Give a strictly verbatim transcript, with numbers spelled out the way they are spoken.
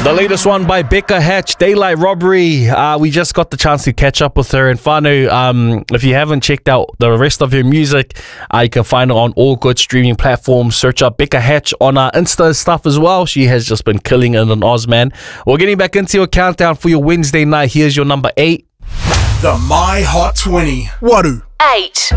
The latest one by Becca Hatch, Daylight Robbery. Uh, we just got the chance to catch up with her. And Whānau, um, if you haven't checked out the rest of her music, uh, you can find her on all good streaming platforms. Search up Becca Hatch on our Insta stuff as well. She has just been killing it in Oz, man. We're getting back into your countdown for your Wednesday night. Here's your number eight. The My Hot twenty. Waru. Eight.